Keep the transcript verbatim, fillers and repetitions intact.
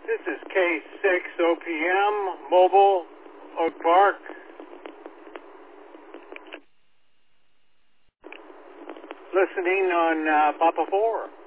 This is K six O P M, Mobile, Oak Park. Listening on uh, Papa four.